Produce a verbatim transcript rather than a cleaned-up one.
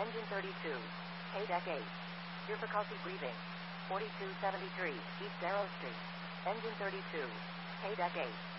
Engine thirty-two. K-Deck eight. Difficulty breathing. forty-two seventy-three East Darrow Street. Engine thirty-two. K-Deck eight.